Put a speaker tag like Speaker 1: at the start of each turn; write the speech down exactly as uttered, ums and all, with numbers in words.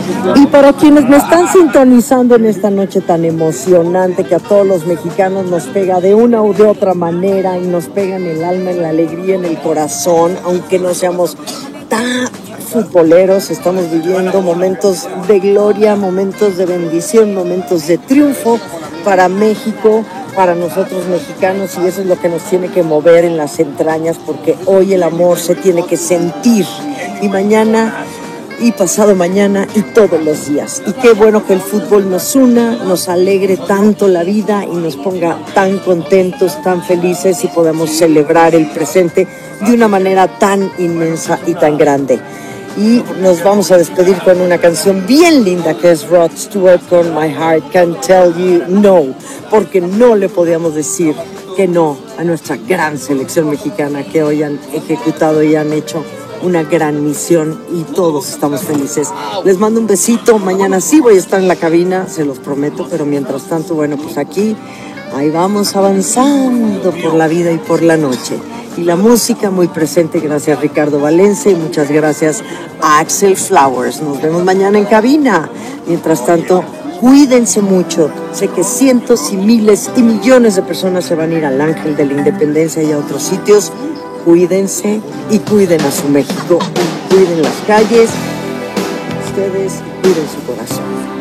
Speaker 1: Y para quienes me están sintonizando en esta noche tan emocionante que a todos los mexicanos nos pega de una u de otra manera y nos pega en el alma, en la alegría, en el corazón, aunque no seamos tan futboleros, estamos viviendo momentos de gloria, momentos de bendición, momentos de triunfo para México, para nosotros mexicanos, y eso es lo que nos tiene que mover en las entrañas, porque hoy el amor se tiene que sentir, y mañana y pasado mañana y todos los días. Y qué bueno que el fútbol nos una, nos alegre tanto la vida y nos ponga tan contentos, tan felices, y podamos celebrar el presente de una manera tan inmensa y tan grande. Y nos vamos a despedir con una canción bien linda que es Rod Stewart con My Heart Can't Tell You No, porque no le podíamos decir que no a nuestra gran selección mexicana que hoy han ejecutado y han hecho una gran misión, y todos estamos felices. Les mando un besito. Mañana sí voy a estar en la cabina, se los prometo, pero mientras tanto, bueno, pues aquí, ahí vamos avanzando por la vida y por la noche. Y la música muy presente, gracias Ricardo Valencia, y muchas gracias a Axel Flowers. Nos vemos mañana en cabina. Mientras tanto, cuídense mucho. Sé que cientos y miles y millones de personas se van a ir al Ángel de la Independencia y a otros sitios. Cuídense y cuiden a su México, cuiden las calles, ustedes cuiden su corazón.